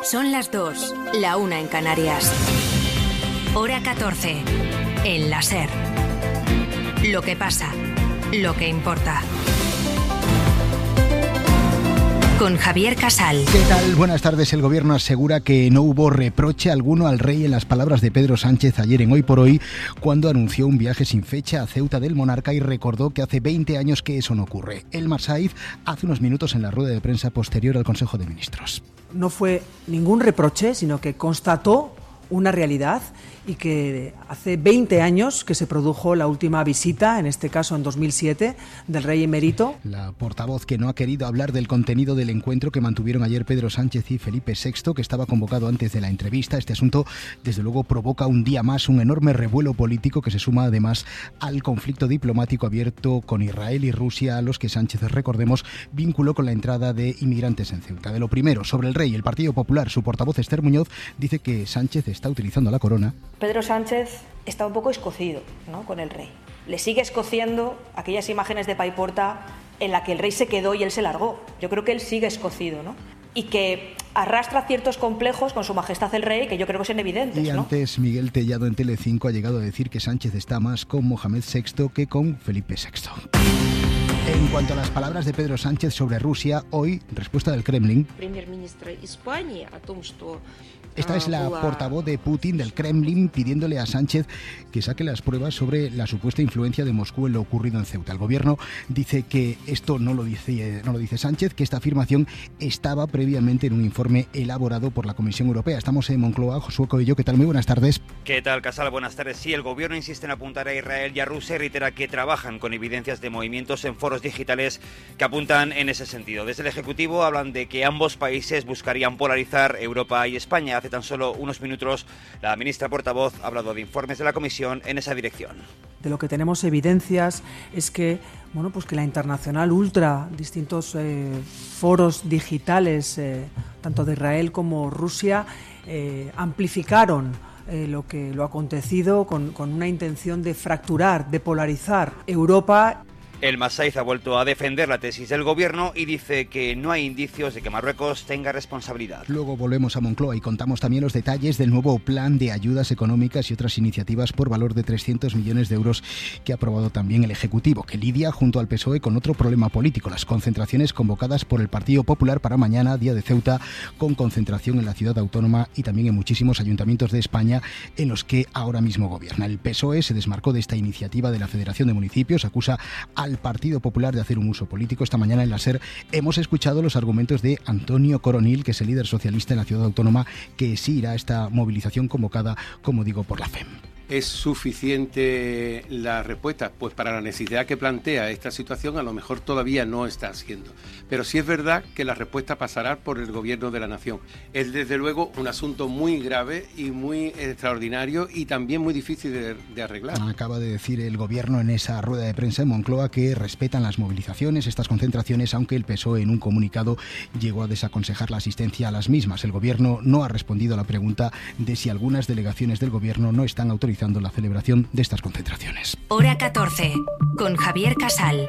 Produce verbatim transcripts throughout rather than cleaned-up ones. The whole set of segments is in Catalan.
Son las dos, la una en Canarias. Hora catorce, en la SER. Lo que pasa, lo que importa. Con Javier Casal. ¿Qué tal? Buenas tardes. El gobierno asegura que no hubo reproche alguno al rey en las palabras de Pedro Sánchez ayer en Hoy por Hoy, cuando anunció un viaje sin fecha a Ceuta del monarca y recordó que hace veinte años que eso no ocurre. Elmar Saiz hace unos minutos en la rueda de prensa posterior al Consejo de Ministros. No fue ningún reproche, sino que constató una realidad y que hace veinte años que se produjo la última visita, en este caso en dos mil siete, del rey emérito. La portavoz que no ha querido hablar del contenido del encuentro que mantuvieron ayer Pedro Sánchez y Felipe sexto, que estaba convocado antes de la entrevista. Este asunto, desde luego, provoca un día más un enorme revuelo político que se suma además al conflicto diplomático abierto con Israel y Rusia, a los que Sánchez, recordemos, vinculó con la entrada de inmigrantes en Ceuta. De lo primero, sobre el rey, el Partido Popular, su portavoz Esther Muñoz dice que Sánchez está utilizando la corona. Pedro Sánchez está un poco escocido, ¿no?, con el rey. Le sigue escociendo aquellas imágenes de Paiporta en la que el rey se quedó y él se largó. Yo creo que él sigue escocido, ¿no? Y que arrastra ciertos complejos con su majestad el rey, que yo creo que son evidentes, Y ¿no? antes, Miguel Tellado en Telecinco ha llegado a decir que Sánchez está más con Mohamed sexto que con Felipe sexto. En cuanto a las palabras de Pedro Sánchez sobre Rusia, hoy, respuesta del Kremlin. Esta es la portavoz de Putin, del Kremlin, pidiéndole a Sánchez que saque las pruebas sobre la supuesta influencia de Moscú en lo ocurrido en Ceuta. El gobierno dice que esto no lo dice, no lo dice Sánchez, que esta afirmación estaba previamente en un informe elaborado por la Comisión Europea. Estamos en Moncloa. Josué Coello, ¿qué tal? Muy buenas tardes. ¿Qué tal, Casal? Buenas tardes. Sí, el gobierno insiste en apuntar a Israel y a Rusia y reitera que trabajan con evidencias de movimientos en foros digitales que apuntan en ese sentido. Desde el Ejecutivo hablan de que ambos países buscarían polarizar Europa y España. Hace tan solo unos minutos la ministra portavoz ha hablado de informes de la Comisión en esa dirección. De lo que tenemos evidencias es que, bueno, pues que la Internacional Ultra, distintos eh, foros digitales, eh, tanto de Israel como Rusia, eh, amplificaron eh, lo que lo acontecido con, con una intención de fracturar, de polarizar Europa. Elmar Saiz ha vuelto a defender la tesis del gobierno y dice que no hay indicios de que Marruecos tenga responsabilidad. Luego volvemos a Moncloa y contamos también los detalles del nuevo plan de ayudas económicas y otras iniciativas por valor de trescientos millones de euros que ha aprobado también el Ejecutivo, que lidia junto al P S O E con otro problema político, las concentraciones convocadas por el Partido Popular para mañana, día de Ceuta, con concentración en la ciudad autónoma y también en muchísimos ayuntamientos de España en los que ahora mismo gobierna. El P S O E se desmarcó de esta iniciativa de la Federación de Municipios, acusa a al Partido Popular de hacer un uso político. Esta mañana en la SER hemos escuchado los argumentos de Antonio Coronil, que es el líder socialista en la ciudad autónoma, que sí irá a esta movilización convocada, como digo, por la F E M. ¿Es suficiente la respuesta? Pues para la necesidad que plantea esta situación a lo mejor todavía no está siendo. Pero sí es verdad que la respuesta pasará por el gobierno de la nación. Es desde luego un asunto muy grave y muy extraordinario y también muy difícil de, de arreglar. Acaba de decir el gobierno en esa rueda de prensa en Moncloa que respetan las movilizaciones, estas concentraciones, aunque el P S O E en un comunicado llegó a desaconsejar la asistencia a las mismas. El gobierno no ha respondido a la pregunta de si algunas delegaciones del gobierno no están autorizadas la celebración de estas concentraciones. Hora catorce, con Javier Casal.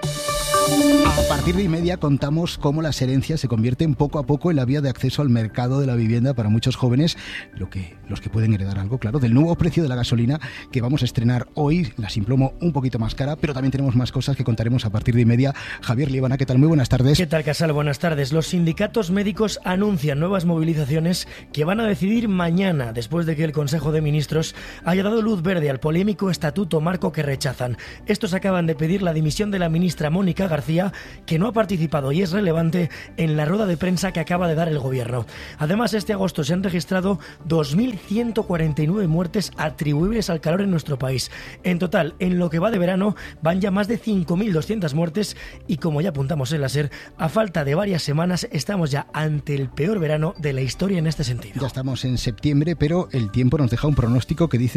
A partir de y media contamos cómo las herencias se convierten poco a poco en la vía de acceso al mercado de la vivienda para muchos jóvenes, lo que, los que pueden heredar algo, claro, del nuevo precio de la gasolina que vamos a estrenar hoy, la Simplomo un poquito más cara, pero también tenemos más cosas que contaremos a partir de y media. Javier Líbana, ¿qué tal? Muy buenas tardes. ¿Qué tal, Casal? Buenas tardes. Los sindicatos médicos anuncian nuevas movilizaciones que van a decidir mañana, después de que el Consejo de Ministros haya dado luz verde al polémico estatuto marco que rechazan. Estos acaban de pedir la dimisión de la ministra Mónica García, que no ha participado y es relevante en la rueda de prensa que acaba de dar el gobierno. Además, este agosto se han registrado dos mil ciento cuarenta y nueve muertes atribuibles al calor en nuestro país. En total, en lo que va de verano, van ya más de cinco mil doscientas muertes y, como ya apuntamos en la SER, a falta de varias semanas estamos ya ante el peor verano de la historia en este sentido. Ya estamos en septiembre, pero el tiempo nos deja un pronóstico que dice que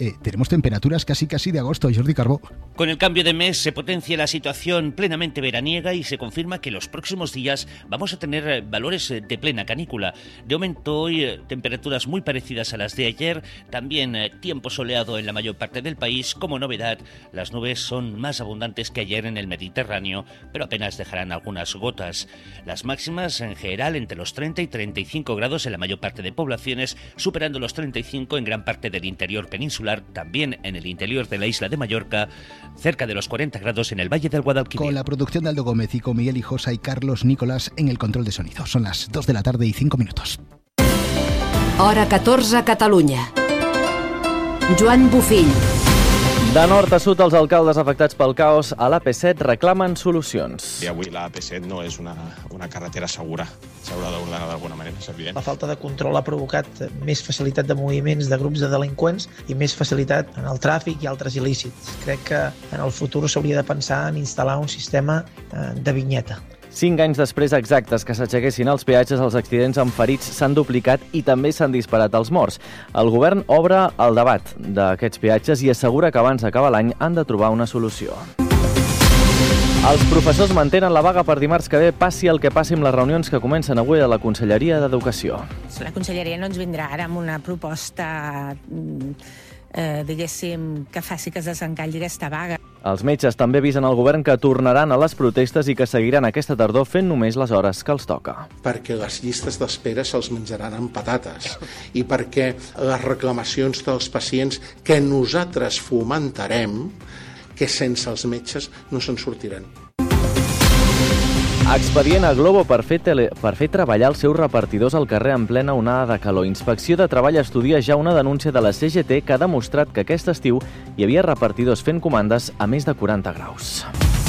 eh, tenemos temperaturas casi casi de agosto. Jordi Carbó. Con el cambio de mes se potencia la situación plenamente veraniega y se confirma que los próximos días vamos a tener valores de plena canícula. De momento hoy temperaturas muy parecidas a las de ayer, también tiempo soleado en la mayor parte del país. Como novedad, las nubes son más abundantes que ayer en el Mediterráneo, pero apenas dejarán algunas gotas. Las máximas en general entre los treinta y treinta y cinco grados en la mayor parte de poblaciones, superando los treinta y cinco en gran parte del interior peninsular, también en el interior de la isla de Mallorca, cerca de los cuarenta grados en el Valle del Guadalquivir. Con la producción de Aldo Gómez y con Miguel Hijosa y Carlos Nicolás en el control de sonido. Son las dos de la tarde y cinco minutos. Hora catorze a Catalunya. Joan Bufill. De nord a sud, els alcaldes afectats pel caos a l'A P set reclamen solucions. I avui l'A P set no és una, una carretera segura. S'haurà d'ordenar d'alguna manera, és evident. La falta de control ha provocat més facilitat de moviments de grups de delinqüents i més facilitat en el tràfic i altres il·lícits. Crec que en el futur s'hauria de pensar en instal·lar un sistema de vinyeta. Cinc anys després exactes que s'aixequessin els peatges, els accidents amb ferits s'han duplicat i també s'han disparat els morts. El govern obre el debat d'aquests peatges i assegura que abans d'acabar l'any han de trobar una solució. Els professors mantenen la vaga per dimarts que ve, passi el que passi amb les reunions que comencen avui a la Conselleria d'Educació. La Conselleria no ens vindrà ara amb una proposta, eh, diguéssim, que faci que es desencalli aquesta vaga. Els metges també avisen al govern que tornaran a les protestes i que seguiran aquesta tardor fent només les hores que els toca. Perquè les llistes d'espera se'ls menjaran amb patates i perquè les reclamacions dels pacients que nosaltres fomentarem, que sense els metges no se'n sortiran. Expedient a Globo per fer, tele... per fer treballar els seus repartidors al carrer en plena onada de calor. Inspecció de Treball estudia ja una denúncia de la C G T que ha demostrat que aquest estiu hi havia repartidors fent comandes a més de quaranta graus.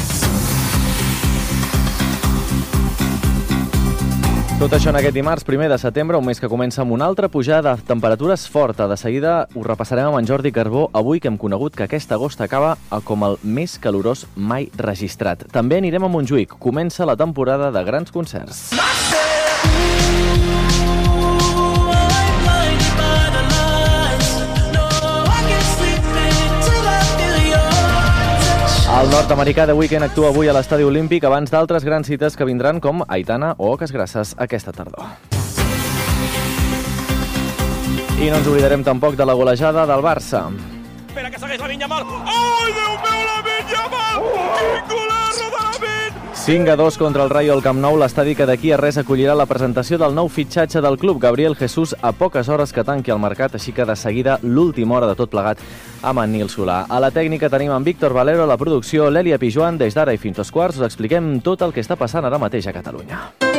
Tot això en aquest dimarts, primer de setembre, un mes que comença amb una altra pujada de temperatures forta. De seguida ho repassarem amb en Jordi Carbó, avui que hem conegut que aquest agost acaba com el més calorós mai registrat. També anirem a Montjuïc. Comença la temporada de grans concerts. El nord-americà The Weeknd actua avui a l'Estadi Olímpic abans d'altres grans cites que vindran com Aitana o Oques Grasses aquesta tardor. I no ens oblidarem tampoc de la golejada del Barça. Espera que segueix la Vinya Mal. Ai, Déu meu, la Vinya Mal! Quin golerro de la Vinya! cinc a dos contra el Rayo al Camp Nou, l'estadi que d'aquí a res acollirà la presentació del nou fitxatge del club, Gabriel Jesús, a poques hores que tanqui el mercat, així que de seguida l'última hora de tot plegat amb en Nil Solà. A la tècnica tenim en Víctor Valero, a la producció l'Èlia Pijuan. Des d'ara i fins dos quarts us expliquem tot el que està passant ara mateix a Catalunya.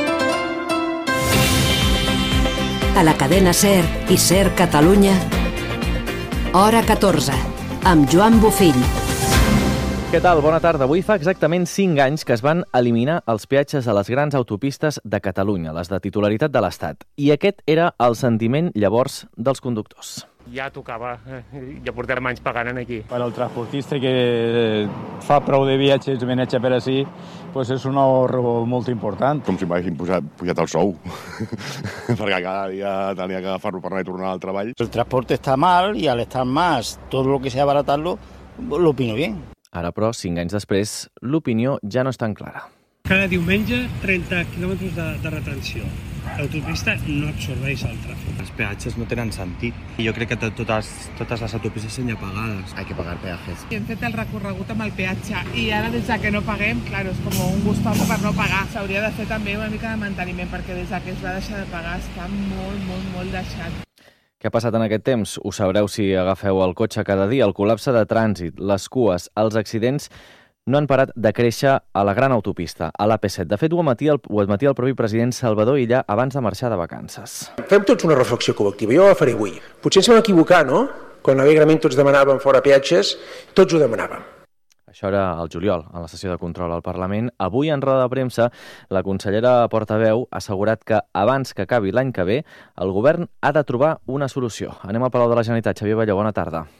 A la cadena SER i SER Catalunya, hora catorze, amb Joan Bufill. Què tal? Bona tarda. Avui fa exactament cinc anys que es van eliminar els peatges a les grans autopistes de Catalunya, les de titularitat de l'Estat. I aquest era el sentiment llavors dels conductors. Ja tocava, ja portem anys pagant aquí. Per al transportista que fa prou de viatges i viatge per ací, pues és un ahorro molt important. Com si m'haguessin pujat, pujat el sou, perquè cada dia tenia que agafar-lo per anar i tornar al treball. El transporte está mal y al estar más, todo lo que sea abaratarlo, lo opino bien. Ara, però, cinc anys després, l'opinió ja no és tan clara. Cada diumenge, trenta quilòmetres de, de retenció. L'autopista no absorbeix el tràfic. Els peatges no tenen sentit. Jo crec que totes, totes les autopistes són ja pagades. Hay que pagar peajes. Hem fet el recorregut amb el peatge i ara des que no paguem, claro, és com un gustavo per no pagar. S'hauria de fer també una mica de manteniment perquè des que es va deixar de pagar està molt, molt, molt deixat. Què ha passat en aquest temps? Ho sabreu si agafeu el cotxe cada dia. El col·lapse de trànsit, les cues, els accidents no han parat de créixer a la gran autopista, a l'A P set. De fet, ho admetia el, ho admetia el propi president Salvador Illa abans de marxar de vacances. Fem tots una reflexió col·lectiva. Jo la faré avui. Potser ens vam equivocar, no? Quan alegrament tots demanàvem fora peatges, tots ho demanàvem. Això era el juliol, a la sessió de control al Parlament. Avui, en roda de premsa, la consellera portaveu ha assegurat que abans que acabi l'any que ve, el govern ha de trobar una solució. Anem al Palau de la Generalitat. Xavier Balló, bona tarda.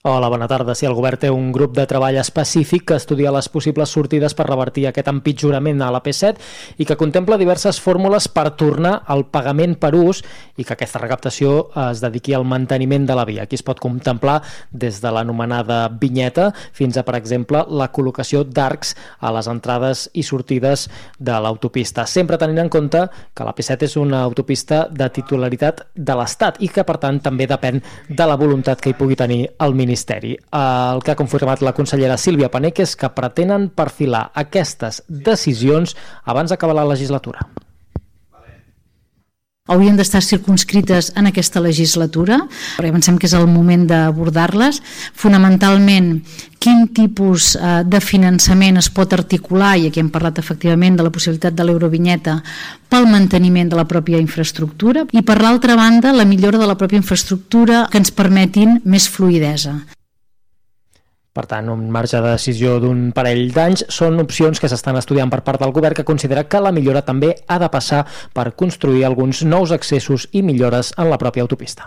Hola, bona tarda. Si el govern té un grup de treball específic que estudia les possibles sortides per revertir aquest empitjorament a l'A P set i que contempla diverses fórmules per tornar al pagament per ús i que aquesta recaptació es dediqui al manteniment de la via. Aquí es pot contemplar des de l'anomenada vinyeta fins a, per exemple, la col·locació d'arcs a les entrades i sortides de l'autopista, sempre tenint en compte que l'A P set és una autopista de titularitat de l'Estat i que, per tant, també depèn de la voluntat que hi pugui tenir el Ministeri. Ministeri. El que ha confirmat la consellera Sílvia Paneque és que pretenen perfilar aquestes decisions abans d'acabar la legislatura. Haurien d'estar circunscrites en aquesta legislatura, perquè pensem que és el moment d'abordar-les. Fonamentalment, quin tipus de finançament es pot articular, i aquí hem parlat efectivament de la possibilitat de l'eurovinyeta, pel manteniment de la pròpia infraestructura, i per l'altra banda, la millora de la pròpia infraestructura que ens permetin més fluïdesa. Per tant, un marge de decisió d'un parell d'anys són opcions que s'estan estudiant per part del govern, que considera que la millora també ha de passar per construir alguns nous accessos i millores en la pròpia autopista.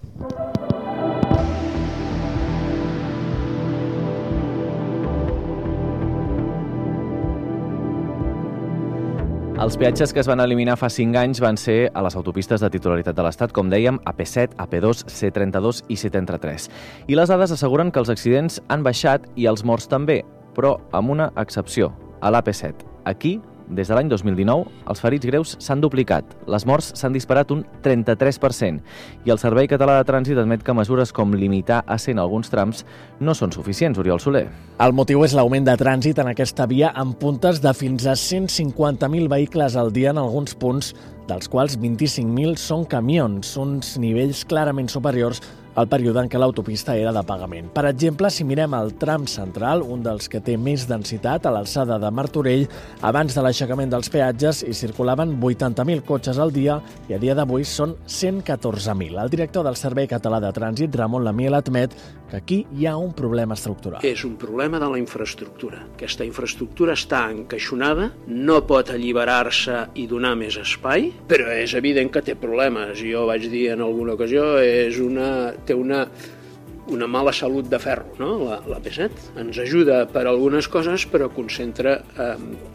Els peatges que es van eliminar fa cinc anys van ser a les autopistes de titularitat de l'Estat, com dèiem, A P set, A P dos, C trenta-dos i C trenta-tres. I les dades asseguren que els accidents han baixat i els morts també, però amb una excepció, a l'A P set. Aquí, des de l'any dos mil dinou, els ferits greus s'han duplicat, les morts s'han disparat un trenta-tres per cent i el Servei Català de Trànsit admet que mesures com limitar a cent alguns trams no són suficients. Oriol Soler. El motiu és l'augment de trànsit en aquesta via amb puntes de fins a cent cinquanta mil vehicles al dia en alguns punts, dels quals vint-i-cinc mil són camions, uns nivells clarament superiors al període en què l'autopista era de pagament. Per exemple, si mirem el tram central, un dels que té més densitat, a l'alçada de Martorell, abans de l'aixecament dels peatges hi circulaven vuitanta mil cotxes al dia i a dia d'avui són cent catorze mil. El director del Servei Català de Trànsit, Ramon Lamiel, admet que aquí hi ha un problema estructural. És un problema de la infraestructura. Aquesta infraestructura està encaixonada, no pot alliberar-se i donar més espai, però és evident que té problemes. Jo vaig dir en alguna ocasió, és una, té una, una mala salut de ferro, no? La, la P set ens ajuda per algunes coses, però concentra eh,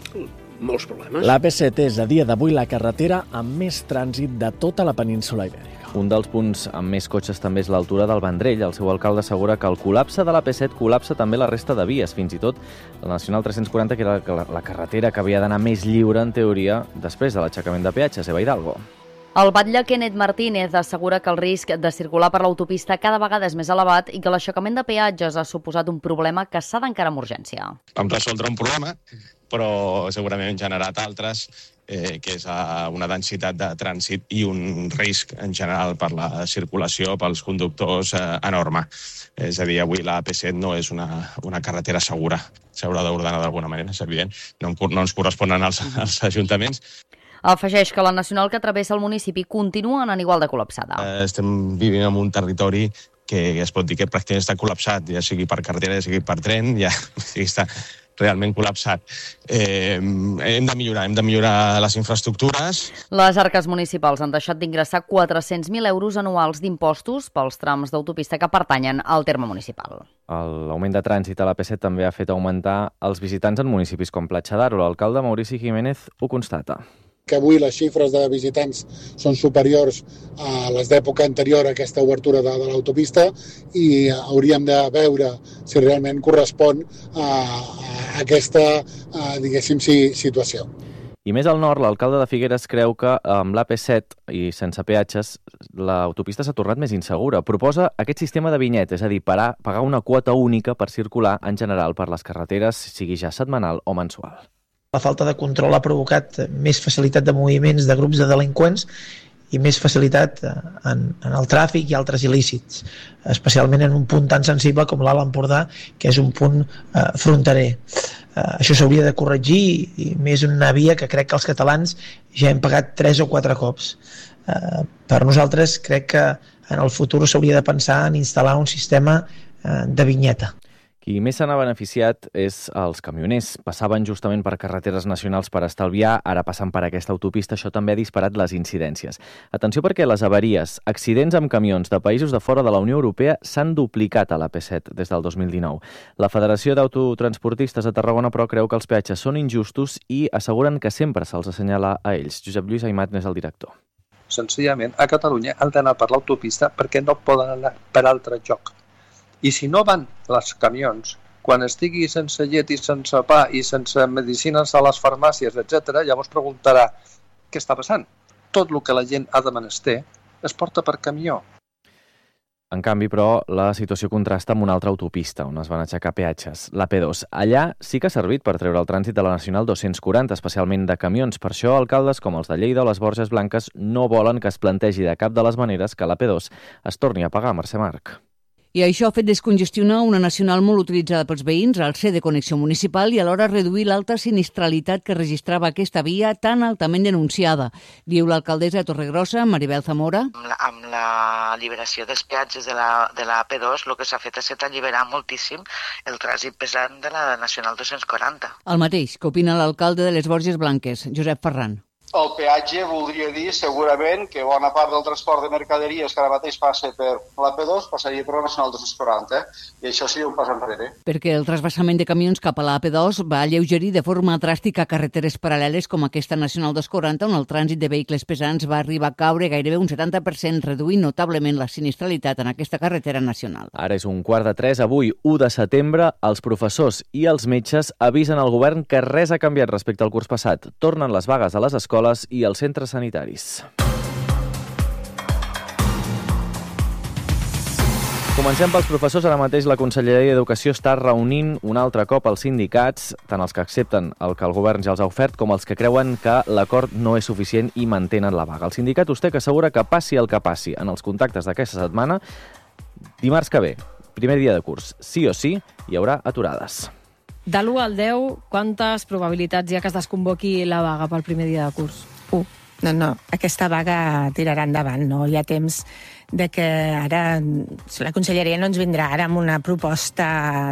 molts problemes. La P set és a dia d'avui la carretera amb més trànsit de tota la península Ibèrica. Un dels punts amb més cotxes també és l'altura del Vendrell. El seu alcalde assegura que el col·lapse de l'A P set col·lapsa també la resta de vies, fins i tot la Nacional tres-cents quaranta, que era la, la carretera que havia d'anar més lliure, en teoria, després de l'aixecament de peatges. Eva Hidalgo. El batlle Kenneth Martínez assegura que el risc de circular per l'autopista cada vegada és més elevat i que l'aixecament de peatges ha suposat un problema que s'ha d'encarar amb urgència. Vam resoldre un problema, però segurament hem generat altres, eh, que és una densitat de trànsit i un risc en general per la circulació pels conductors eh, enorme. És a dir, avui la A P set no és una, una carretera segura. S'haurà d'ordenar d'alguna manera, és evident. No, no ens corresponen als, als ajuntaments. Afegeix que la nacional que travessa el municipi continua anant igual de col·lapsada. Estem vivint en un territori que es pot dir que pràcticament està col·lapsat, ja sigui per carretera, ja sigui per tren, ja està realment col·lapsat. Eh, hem de millorar, hem de millorar les infraestructures. Les arques municipals han deixat d'ingressar quatre-cents mil euros anuals d'impostos pels trams d'autopista que pertanyen al terme municipal. L'augment de trànsit a l'A P set també ha fet augmentar els visitants en municipis com Platja d'Aro. L'alcalde Maurici Jiménez ho constata. Que avui les xifres de visitants són superiors a les d'època anterior a aquesta obertura de, de l'autopista i hauríem de veure si realment correspon a, a aquesta, a, diguéssim, situació. I més al nord, l'alcalde de Figueres creu que amb l'A P set i sense peatges l'autopista s'ha tornat més insegura. Proposa aquest sistema de vinyet, és a dir, parar, pagar una quota única per circular en general per les carreteres, sigui ja setmanal o mensual. La falta de control ha provocat més facilitat de moviments de grups de delinqüents i més facilitat en, en el tràfic i altres il·lícits, especialment en un punt tan sensible com l'Alt Empordà, que és un punt eh, fronterer. Eh, això s'hauria de corregir, i més una via que crec que els catalans ja hem pagat tres o quatre cops. Eh, per nosaltres crec que en el futur s'hauria de pensar en instal·lar un sistema eh, de vinyeta. Qui més se n'ha beneficiat és els camioners. Passaven justament per carreteres nacionals per estalviar, ara passant per aquesta autopista, això també ha disparat les incidències. Atenció perquè les avaries, accidents amb camions de països de fora de la Unió Europea s'han duplicat a l'A P set des del dos mil dinou. La Federació d'Autotransportistes de Tarragona, però, creu que els peatges són injustos i asseguren que sempre se'ls assenyala a ells. Josep Lluís Aimat n'és el director. Senzillament, a Catalunya han d'anar per l'autopista perquè no poden anar per altre lloc. I si no van els camions, quan estigui sense llet i sense pa i sense medicines a les farmàcies, etcètera, llavors preguntarà què està passant. Tot el que la gent ha de menester es porta per camió. En canvi, però, la situació contrasta amb una altra autopista, on es van aixecar peatges, l'A P dos. Allà sí que ha servit per treure el trànsit de la Nacional dos-cents quaranta, especialment de camions. Per això, alcaldes com els de Lleida o les Borges Blanques no volen que es plantegi de cap de les maneres que l'A P dos es torni a pagar, Mercè Marc. I això ha fet descongestionar una nacional molt utilitzada pels veïns al ser de connexió municipal i alhora reduir l'alta sinistralitat que registrava aquesta via tan altament denunciada, diu l'alcaldessa de Torregrossa, Maribel Zamora. Amb la, amb la alliberació dels peatges de la, de la A P dos, el que s'ha fet ha estat alliberar moltíssim el trànsit pesant de la nacional dos-cents quaranta. El mateix que opina l'alcalde de les Borges Blanques, Josep Ferran. El peatge voldria dir segurament que bona part del transport de mercaderies que ara mateix passa per l'A P dos passaria per la Nacional dos-cents quaranta, i això seria un pas enrere. Perquè el trasbassament de camions cap a l'A P dos va alleugerir de forma dràstica carreteres paral·leles com aquesta Nacional dos-cents quaranta, on el trànsit de vehicles pesants va arribar a caure gairebé un setanta per cent, reduint notablement la sinistralitat en aquesta carretera nacional. Ara és un quart de tres. Avui, u de setembre, els professors i els metges avisen al govern que res ha canviat respecte al curs passat. Tornen les vagues a les escoles i als centres sanitaris. Comencem pels professors. Ara mateix la Conselleria d'Educació està reunint un altre cop els sindicats, tant els que accepten el que el govern ja els ha ofert com els que creuen que l'acord no és suficient i mantenen la vaga. El sindicat Ustec assegura que passi el que passi en els contactes d'aquesta setmana, dimarts que ve, primer dia de curs, sí o sí, hi haurà aturades. De l'u al deu, quantes probabilitats hi ha que es desconvoqui la vaga pel primer dia de curs? U. No, no, aquesta vaga tirarà endavant, no? Hi ha temps de que ara la Conselleria no ens vindrà ara amb una proposta,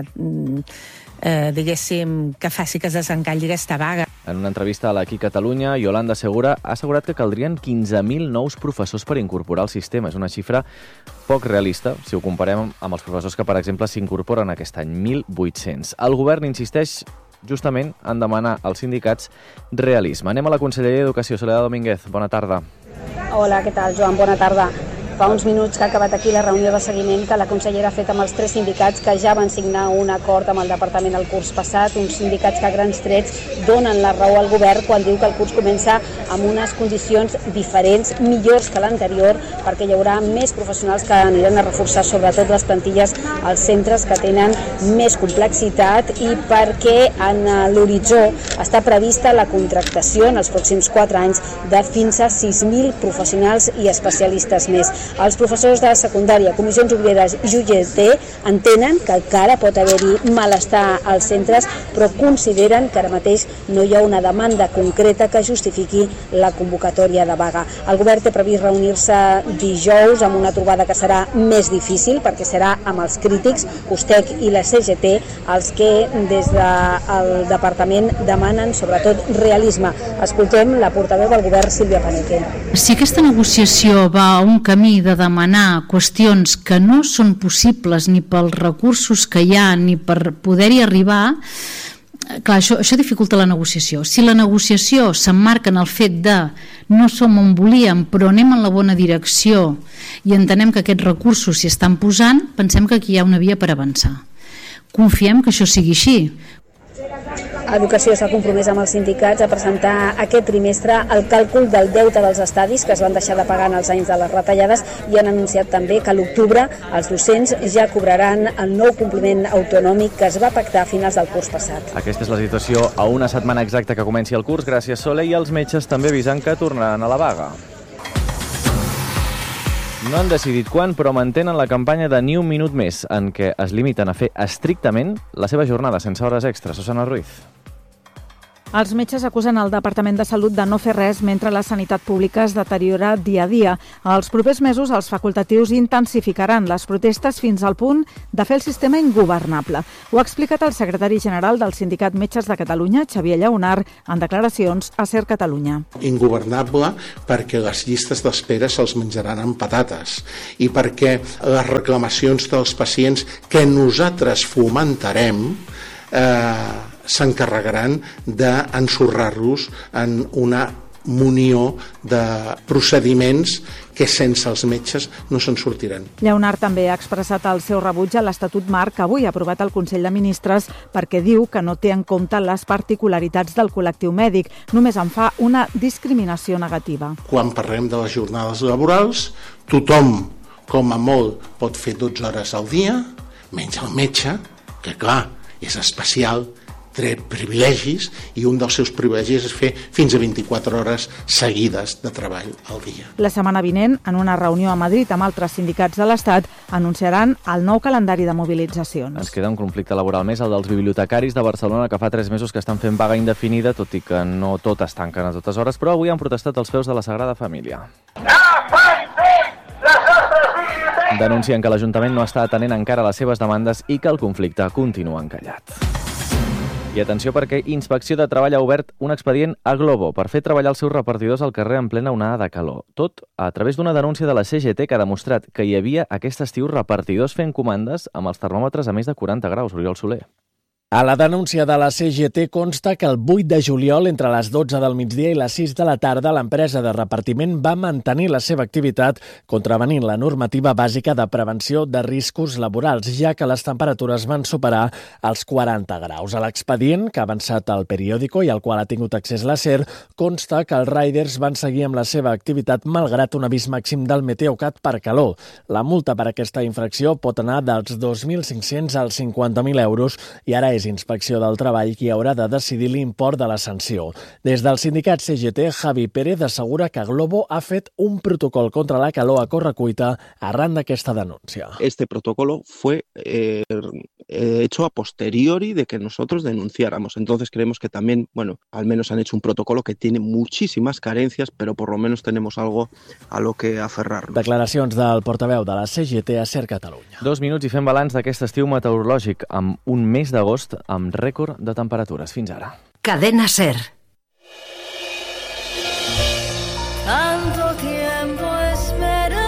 eh, diguéssim, que faci que es desencalli aquesta vaga. En una entrevista a l'Aquí Catalunya, Yolanda Segura ha assegurat que caldrien quinze mil nous professors per incorporar al sistema. És una xifra poc realista si ho comparem amb els professors que, per exemple, s'incorporen aquest any, mil vuit-cents. El govern insisteix justament en demanar als sindicats realisme. Anem a la Conselleria d'Educació. Soledad Domínguez, bona tarda. Hola, què tal, Joan? Bona tarda. Fa uns minuts que ha acabat aquí la reunió de seguiment que la consellera ha fet amb els tres sindicats que ja van signar un acord amb el departament el curs passat, uns sindicats que a grans trets donen la raó al govern quan diu que el curs comença amb unes condicions diferents, millors que l'anterior, perquè hi haurà més professionals que aniran a reforçar sobretot les plantilles als centres que tenen més complexitat i perquè en l'horitzó està prevista la contractació en els pròxims quatre anys de fins a sis mil professionals i especialistes més. Els professors de secundària, comissions obreres i U G T entenen que encara pot haver-hi malestar als centres, però consideren que ara mateix no hi ha una demanda concreta que justifiqui la convocatòria de vaga. El govern té previst reunir-se dijous amb una trobada que serà més difícil perquè serà amb els crítics, Ustec i la C G T, els que des del departament demanen sobretot realisme. Escoltem la portaveu del govern, Sílvia Paneque. Si aquesta negociació va a un camí de demanar qüestions que no són possibles ni pels recursos que hi ha ni per poder-hi arribar, clar, això, això dificulta la negociació. Si la negociació s'emmarca en el fet de no som on volíem però anem en la bona direcció i entenem que aquests recursos s'hi estan posant, pensem que aquí hi ha una via per avançar. Confiem que això sigui així. Educació s'ha compromès amb els sindicats a presentar aquest trimestre el càlcul del deute dels estadis que es van deixar de pagar en els anys de les retallades i han anunciat també que a l'octubre els docents ja cobraran el nou compliment autonòmic que es va pactar a finals del curs passat. Aquesta és la situació a una setmana exacta que comenci el curs. Gràcies, Sole, i els metges també avisant que tornaran a la vaga. No han decidit quan, però mantenen la campanya de Ni un minut més, en què es limiten a fer estrictament la seva jornada sense hores extres. Susana Ruiz. Els metges acusen el Departament de Salut de no fer res mentre la sanitat pública es deteriora dia a dia. Els propers mesos els facultatius intensificaran les protestes fins al punt de fer el sistema ingovernable. Ho ha explicat el secretari general del Sindicat Metges de Catalunya, Xavier Lleonard, en declaracions a SER Catalunya. Ingovernable perquè les llistes d'espera se'ls menjaran amb patates i perquè les reclamacions dels pacients que nosaltres fomentarem eh, s'encarregaran d'ensorrar-los en una munió de procediments que sense els metges no se'n sortiran. Lleonard també ha expressat el seu rebuig a l'Estatut Marc que avui ha aprovat el Consell de Ministres perquè diu que no té en compte les particularitats del col·lectiu mèdic, només en fa una discriminació negativa. Quan parlem de les jornades laborals, tothom, com a molt, pot fer dotze hores al dia, menys el metge, que clar, és especial, té privilegis i un dels seus privilegis és fer fins a vint-i-quatre hores seguides de treball al dia. La setmana vinent, en una reunió a Madrid amb altres sindicats de l'Estat, anunciaran el nou calendari de mobilitzacions. Ens queda un conflicte laboral més, el dels bibliotecaris de Barcelona, que fa tres mesos que estan fent vaga indefinida, tot i que no tot es tanquen a totes hores, però avui han protestat els peus de la Sagrada Família. Denuncien que l'Ajuntament no està atenent encara les seves demandes i que el conflicte continua encallat. I atenció perquè Inspecció de Treball ha obert un expedient a Glovo per fer treballar els seus repartidors al carrer en plena onada de calor. Tot a través d'una denúncia de la C G T que ha demostrat que hi havia aquest estiu repartidors fent comandes amb els termòmetres a més de quaranta graus. Oriol Soler. A la denúncia de la C G T consta que el vuit de juliol, entre les dotze del migdia i les sis de la tarda, l'empresa de repartiment va mantenir la seva activitat contravenint la normativa bàsica de prevenció de riscos laborals, ja que les temperatures van superar els quaranta graus. A l'expedient, que ha avançat al periòdico i al qual ha tingut accés la SER, consta que els riders van seguir amb la seva activitat malgrat un avís màxim del Meteocat per calor. La multa per aquesta infracció pot anar dels dos mil cinc-cents als cinquanta mil euros i ara és Inspecció del Treball qui haurà de decidir l'import de la sanció. Des del sindicat C G T, Javi Pérez assegura que Glovo ha fet un protocol contra la calor a correcuita arran d'aquesta denúncia. Este protocolo fue eh, hecho a posteriori de que nosotros denunciáramos. Entonces creemos que también, bueno, al menos han hecho un protocolo que tiene muchísimas carencias, pero por lo menos tenemos algo a lo que aferrarnos. Declaracions del portaveu de la C G T a SER Catalunya. Dos minuts i fem balanç d'aquest estiu meteorològic amb un mes d'agost amb rècord de temperatures. Fins ara. Cadena SER. Tanto tiempo esperándote.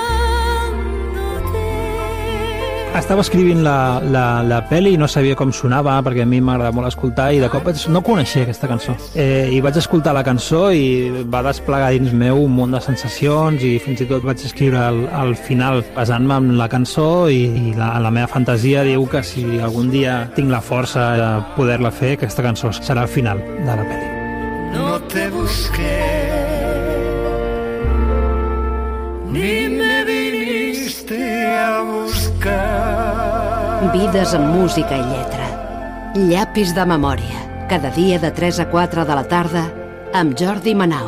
Estava escrivint la, la, la pel·li i no sabia com sonava perquè a mi m'agrada molt escoltar i de cop no coneixia aquesta cançó. Eh, I vaig escoltar la cançó i va desplegar dins meu un munt de sensacions i fins i tot vaig escriure al, al final basant-me en la cançó i, i la, la meva fantasia diu que si algun dia tinc la força de poder-la fer, aquesta cançó serà el final de la pel·li. No te busqué ni me viniste a buscar. Vides amb música i lletra. Llapis de memòria. Cada dia de tres a quatre de la tarda amb Jordi Manau.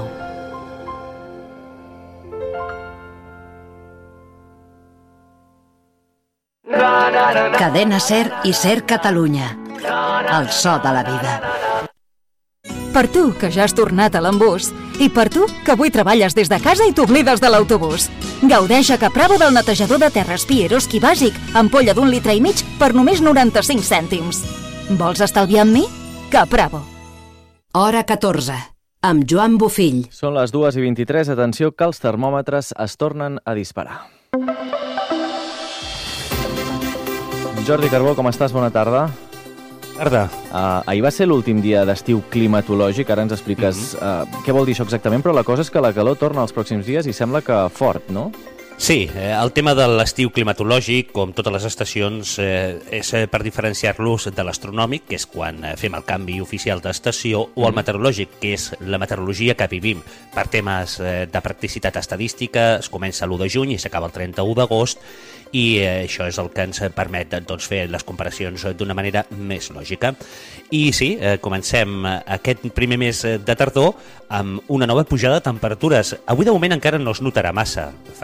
Cadena SER i SER Catalunya. El so de la vida. Per tu, que ja has tornat a l'embús. I per tu, que avui treballes des de casa i t'oblides de l'autobús. Gaudeix a Capravo del netejador de terres Pieroski bàsic, ampolla d'un litre i mig per només noranta-cinc cèntims. Vols estalviar amb mi? Capravo. Hora catorze, amb Joan Bofill. Són les dues i vint-i-tres. Atenció que els termòmetres es tornen a disparar. Jordi Carbó, com estàs? Bona tarda. Tarda. Uh, ahir va ser l'últim dia d'estiu climatològic, ara ens expliques uh, què vol dir això exactament, però la cosa és que la calor torna els pròxims dies i sembla que fort, no? Sí, eh, el tema de l'estiu climatològic, com totes les estacions, eh, és per diferenciar-los de l'astronòmic, que és quan fem el canvi oficial d'estació, o el meteorològic, que és la meteorologia que vivim. Per temes eh, de practicitat estadística, es comença l'u de juny i s'acaba el trenta-u d'agost, i eh, això és el que ens permet doncs, fer les comparacions d'una manera més lògica. I sí, eh, comencem aquest primer mes de tardor amb una nova pujada de temperatures. Avui de moment encara no es notarà massa. Farà calor,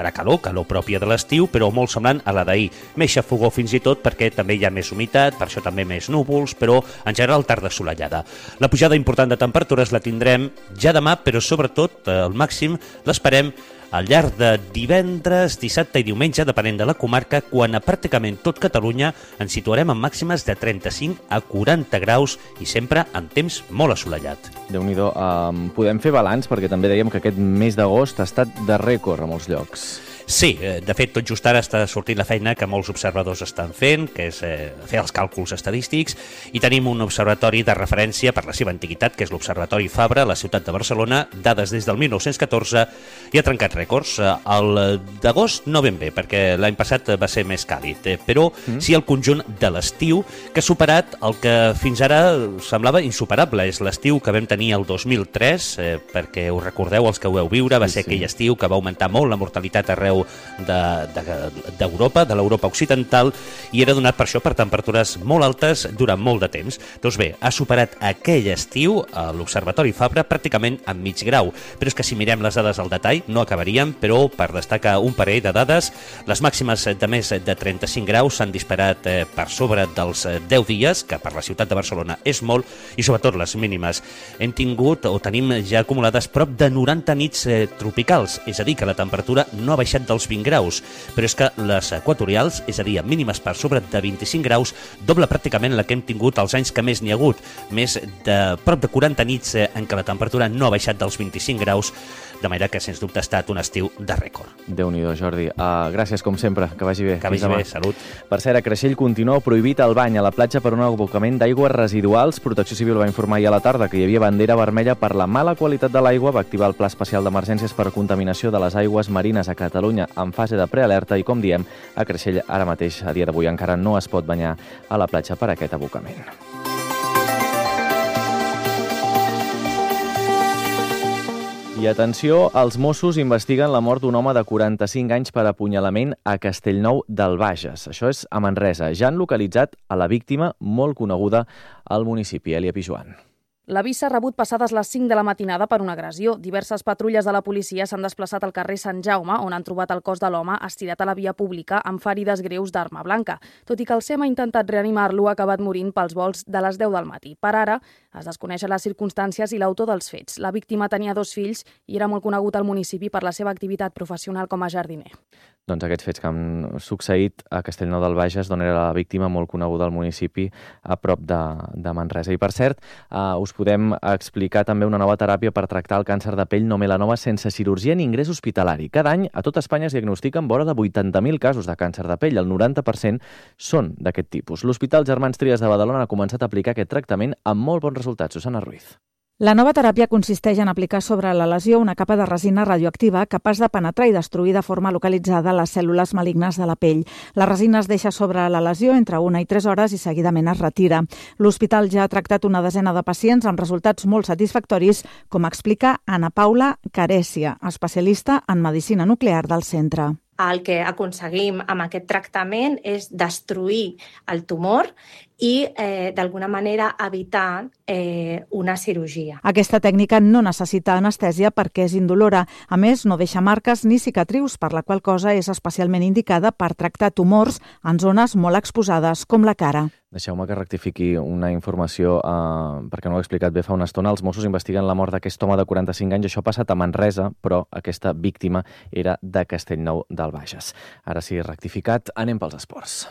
calor pròpia de l'estiu, però molt semblant a la d'ahir. Més xafogó fins i tot perquè també hi ha més humitat, per això també més núvols, però en general tarda assolellada. La pujada important de temperatures la tindrem ja demà, però sobretot el màxim l'esperem al llarg de divendres, dissabte i diumenge, depenent de la comarca, quan a pràcticament tot Catalunya ens situarem en màximes de trenta-cinc a quaranta graus i sempre en temps molt assolellat. Déu-n'hi-do, um, podem fer balanç perquè també dèiem que aquest mes d'agost ha estat de rècord a molts llocs. Sí, de fet, tot just ara està sortint la feina que molts observadors estan fent, que és eh, fer els càlculs estadístics, i tenim un observatori de referència per la seva antiguitat, que és l'Observatori Fabra, a la ciutat de Barcelona, dades des del mil nou-cents catorze, i ha trencat rècords. El d'agost no ben bé, perquè l'any passat va ser més càlid, eh, però mm. sí el conjunt de l'estiu, que ha superat el que fins ara semblava insuperable. És l'estiu que vam tenir el dos mil tres, eh, perquè us recordeu, els que ho veu viure, va ser sí, sí. aquell estiu que va augmentar molt la mortalitat arreu d'Europa, de, de, de l'Europa occidental, i era donat per això per temperatures molt altes durant molt de temps. Doncs bé, ha superat aquell estiu a l'Observatori Fabra pràcticament en mig grau, però és que si mirem les dades al detall no acabaríem, però per destacar un parell de dades, les màximes de més de trenta-cinc graus s'han disparat eh, per sobre dels deu dies, que per la ciutat de Barcelona és molt, i sobretot les mínimes. Hem tingut o tenim ja acumulades prop de noranta nits eh, tropicals, és a dir, que la temperatura no ha baixat dels vint graus, però és que les equatorials, és a dir, mínimes per sobre de vint-i-cinc graus, doble pràcticament la que hem tingut els anys que més n'hi ha hagut, més de prop de quaranta nits en què la temperatura no ha baixat dels vint-i-cinc graus, de manera que, sens dubte, ha estat un estiu de rècord. Déu-n'hi-do, Jordi. Uh, gràcies, com sempre. Que vagi bé. Que vagi bé. Salut. Per cert, a Creixell continua prohibit el bany a la platja per un abocament d'aigües residuals. Protecció Civil va informar ahir a la tarda que hi havia bandera vermella per la mala qualitat de l'aigua. Va activar el Pla Especial d'Emergències per contaminació de les aigües marines a Catalunya en fase de prealerta i, com diem, a Creixell ara mateix, a dia d'avui, encara no es pot banyar a la platja per aquest abocament. I atenció, els Mossos investiguen la mort d'un home de quaranta-cinc anys per apunyalament a Castellnou del Bages. Això és a Manresa. Ja han localitzat a la víctima, molt coneguda al municipi, Elia Pijuan. L'avís s'ha rebut passades les cinc de la matinada per una agressió. Diverses patrulles de la policia s'han desplaçat al carrer Sant Jaume, on han trobat el cos de l'home estirat a la via pública amb ferides greus d'arma blanca. Tot i que el S E M ha intentat reanimar-lo, ha acabat morint pels volts de les deu del matí. Per ara, es desconeixen les circumstàncies i l'autor dels fets. La víctima tenia dos fills i era molt conegut al municipi per la seva activitat professional com a jardiner. Doncs aquests fets que han succeït a Castellnou del Bages, d'on era la víctima molt coneguda al municipi, a prop de, de Manresa. I per cert, uh, us podem explicar també una nova teràpia per tractar el càncer de pell no melanoma sense cirurgia ni ingrés hospitalari. Cada any a tot Espanya es diagnostiquen vora de vuitanta mil casos de càncer de pell. El noranta per cent són d'aquest tipus. L'Hospital Germans Trias de Badalona ha començat a aplicar aquest tractament amb molt bons resultats. Susana Ruiz. La nova teràpia consisteix en aplicar sobre la lesió una capa de resina radioactiva capaç de penetrar i destruir de forma localitzada les cèl·lules malignes de la pell. La resina es deixa sobre la lesió entre una i tres hores i seguidament es retira. L'hospital ja ha tractat una desena de pacients amb resultats molt satisfactoris, com explica Ana Paula Carecia, especialista en medicina nuclear del centre. El que aconseguim amb aquest tractament és destruir el tumor i, eh, d'alguna manera, evitar eh, una cirurgia. Aquesta tècnica no necessita anestèsia perquè és indolora. A més, no deixa marques ni cicatrius, per la qual cosa és especialment indicada per tractar tumors en zones molt exposades, com la cara. Deixeu-me que rectifiqui una informació, eh, perquè no ho he explicat bé fa una estona. Els Mossos investiguen la mort d'aquest home de quaranta-cinc anys. Això ha passat a Manresa, però aquesta víctima era de Castellnou del Bages. Ara sí, rectificat, anem pels esports.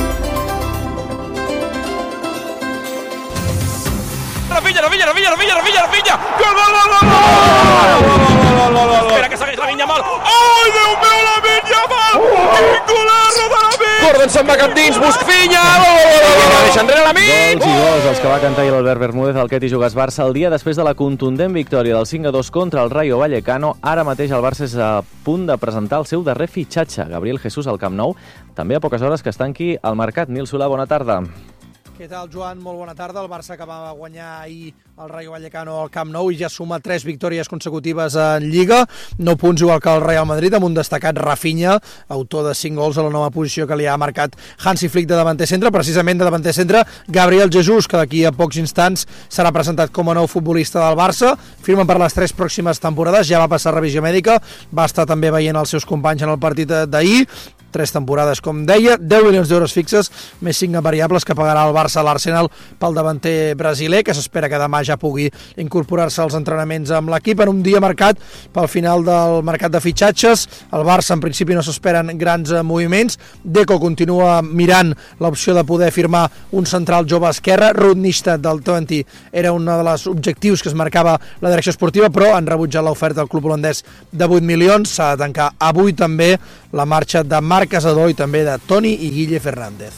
Rafinha, Rafinha, Rafinha, Rafinha, Rafinha, Rafinha! Gol, gol, gol, gol, gol! Espera que segueix la Vinya Mal. Ai, Déu meu, la Vinya Mal! Quin golazo de la Vinya! Gordon se'n va cap dins, Busquinha! Deixa enrere la Vinya! Gols i gols, els que va cantar l'Albert Bermúdez al Ketty Jugas Barça el dia després de la contundent victòria del cinc a dos contra el Rayo Vallecano. Ara mateix el Barça és a punt de presentar el seu darrer fitxatge, Gabriel Jesús al Camp Nou. També a poques hores que es tanqui el mercat. Nil Solà, bona tarda. Què tal, Joan? Molt bona tarda. El Barça que va guanyar ahir el Rayo Vallecano al Camp Nou i ja suma tres victòries consecutives en Lliga, nou punts igual que el Real Madrid, amb un destacat Rafinha, autor de cinc gols a la nova posició que li ha marcat Hansi Flick de davanter centre, precisament de davanter centre Gabriel Jesús, que d'aquí a pocs instants serà presentat com a nou futbolista del Barça, firma per les tres pròximes temporades, ja va passar revisió mèdica, va estar també veient els seus companys en el partit d'ahir, tres temporades, com deia, deu milions d'euros fixes, més cinc variables que pagarà el Barça a l'Arsenal pel davanter brasiler, que s'espera que demà ja pugui incorporar-se als entrenaments amb l'equip en un dia marcat pel final del mercat de fitxatges. El Barça en principi no s'esperen grans moviments. Deco continua mirant l'opció de poder firmar un central jove esquerre. Ruud Nistad del Twente era un dels objectius que es marcava la direcció esportiva, però han rebutjat l'oferta del club holandès de vuit milions. S'ha de tancar avui també la marxa de Marc Casador i també de Toni i Guille Fernández.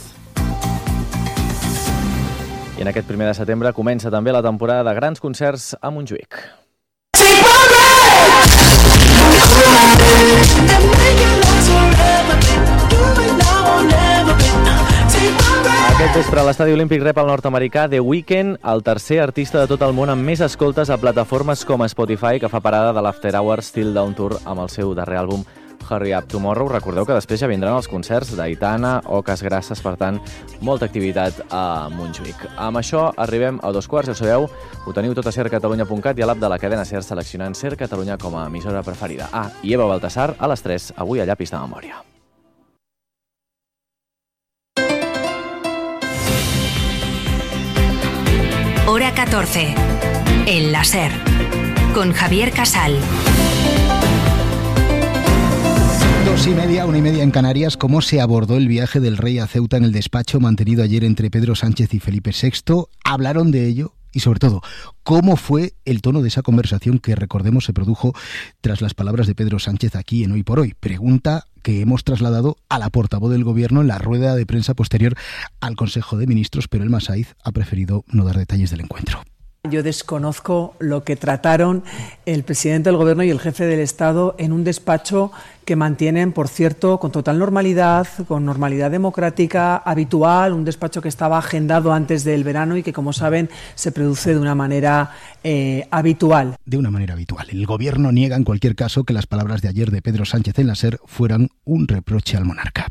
I en aquest primer de setembre comença també la temporada de grans concerts a Montjuïc. Aquest vespre l'Estadi Olímpic rep el nord-americà The Weeknd, el tercer artista de tot el món amb més escoltes a plataformes com Spotify, que fa parada de l'After Hours Still Down Tour amb el seu darrer àlbum Hurry Up Tomorrow. Recordeu que després ja vindran els concerts d'Aitana o Cas Grasses, per tant, molta activitat a Montjuïc. Amb això arribem a dos quarts, ja ho sabeu, ho teniu tot a ser catalunya punt cat i a l'app de la cadena SER seleccionant Ser Catalunya com a emissora preferida. Ah, i Eva Baltasar a les tres, avui a Llapis de Memòria. Hora catorce, en la SER, con Javier Casal. Dos y media, una y media en Canarias. ¿Cómo se abordó el viaje del rey a Ceuta en el despacho mantenido ayer entre Pedro Sánchez y Felipe sexto? ¿Hablaron de ello? Y sobre todo, ¿cómo fue el tono de esa conversación que, recordemos, se produjo tras las palabras de Pedro Sánchez aquí en Hoy por Hoy? Pregunta que hemos trasladado a la portavoz del Gobierno en la rueda de prensa posterior al Consejo de Ministros, pero Elma Saiz ha preferido no dar detalles del encuentro. Yo desconozco lo que trataron el presidente del Gobierno y el jefe del Estado en un despacho que mantienen, por cierto, con total normalidad, con normalidad democrática habitual, un despacho que estaba agendado antes del verano y que, como saben, se produce de una manera eh, habitual. De una manera habitual. El Gobierno niega en cualquier caso que las palabras de ayer de Pedro Sánchez en la SER fueran un reproche al monarca.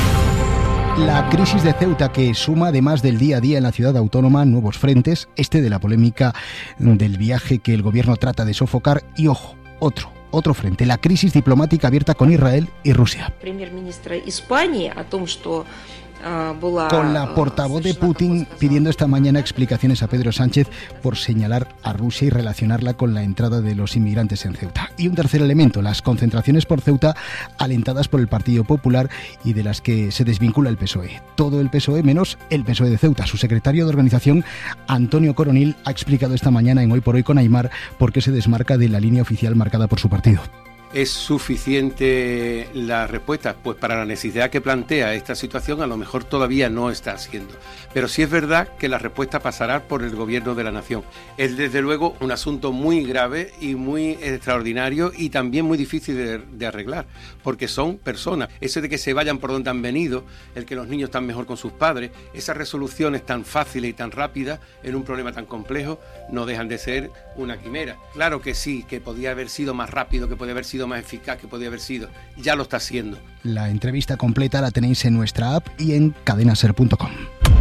La crisis de Ceuta, que suma además del día a día en la ciudad autónoma nuevos frentes, este de la polémica del viaje que el Gobierno trata de sofocar, y ojo, otro, otro frente, la crisis diplomática abierta con Israel y Rusia. Премьер-министра Испании о том, что con la portavoz de Putin pidiendo esta mañana explicaciones a Pedro Sánchez por señalar a Rusia y relacionarla con la entrada de los inmigrantes en Ceuta. Y un tercer elemento, las concentraciones por Ceuta alentadas por el Partido Popular y de las que se desvincula el P S O E. Todo el P S O E menos el P S O E de Ceuta. Su secretario de organización, Antonio Coronil, ha explicado esta mañana en Hoy por Hoy con Aimar por qué se desmarca de la línea oficial marcada por su partido. ¿Es suficiente la respuesta? Pues para la necesidad que plantea esta situación a lo mejor todavía no está siendo. Pero sí es verdad que la respuesta pasará por el Gobierno de la Nación. Es desde luego un asunto muy grave y muy extraordinario y también muy difícil de, de arreglar, porque son personas. Eso de que se vayan por donde han venido, el que los niños están mejor con sus padres, esas resoluciones tan fáciles y tan rápidas en un problema tan complejo no dejan de ser una quimera. Claro que sí, que podía haber sido más rápido, que podía haber sido más eficaz, que podía haber sido, ya lo está haciendo. La entrevista completa la tenéis en nuestra app y en cadenaser punto com.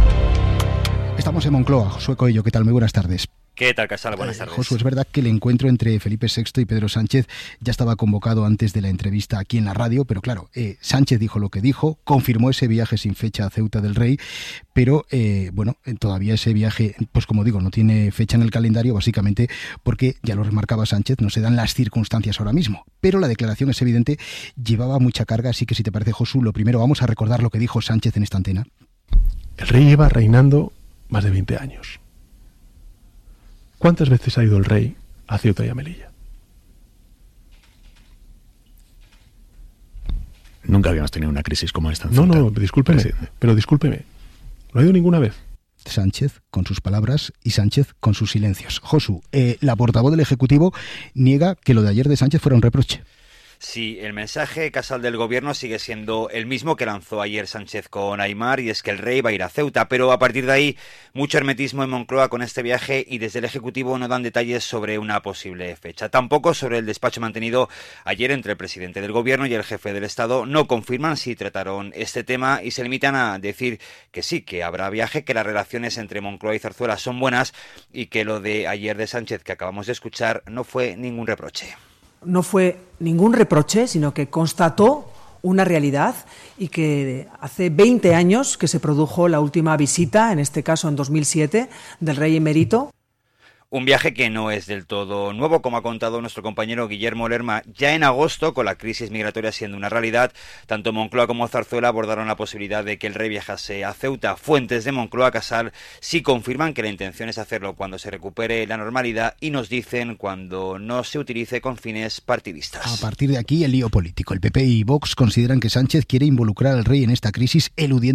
Estamos en Moncloa. Josué Coello, ¿qué tal? Muy buenas tardes. ¿Qué tal, Casal? Buenas tardes. Josué, es verdad que el encuentro entre Felipe sexto y Pedro Sánchez ya estaba convocado antes de la entrevista aquí en la radio, pero claro, eh, Sánchez dijo lo que dijo, confirmó ese viaje sin fecha a Ceuta del Rey, pero eh, bueno, todavía ese viaje, pues como digo, no tiene fecha en el calendario, básicamente porque, ya lo remarcaba Sánchez, no se dan las circunstancias ahora mismo. Pero la declaración, es evidente, llevaba mucha carga, así que si te parece, Josu, lo primero vamos a recordar lo que dijo Sánchez en esta antena. El rey lleva reinando más de veinte años. ¿Cuántas veces ha ido el rey a Ceuta y a Melilla? Nunca habíamos tenido una crisis como esta en No, Ceuta. no, discúlpeme, Presidente. pero discúlpeme. ¿No ha ido ninguna vez? Sánchez con sus palabras y Sánchez con sus silencios. Josu, eh, la portavoz del Ejecutivo niega que lo de ayer de Sánchez fuera un reproche. Sí, el mensaje casal del gobierno sigue siendo el mismo que lanzó ayer Sánchez con Aimar, y es que el rey va a ir a Ceuta, pero a partir de ahí mucho hermetismo en Moncloa con este viaje, y desde el Ejecutivo no dan detalles sobre una posible fecha. Tampoco sobre el despacho mantenido ayer entre el presidente del gobierno y el jefe del Estado. No confirman si trataron este tema y se limitan a decir que sí, que habrá viaje, que las relaciones entre Moncloa y Zarzuela son buenas y que lo de ayer de Sánchez que acabamos de escuchar no fue ningún reproche. No fue ningún reproche, sino que constató una realidad, y que hace veinte años que se produjo la última visita, en este caso en dos mil siete, del rey emérito. Un viaje que no es del todo nuevo, como ha contado nuestro compañero Guillermo Lerma. Ya en agosto, con la crisis migratoria siendo una realidad, tanto Moncloa como Zarzuela abordaron la posibilidad de que el rey viajase a Ceuta. Fuentes de Moncloa Casal sí confirman que la intención es hacerlo cuando se recupere la normalidad, y nos dicen cuando no se utilice con fines partidistas. A partir de aquí, el lío político. El P P y Vox consideran que Sánchez quiere involucrar al rey en esta crisis, eludiendo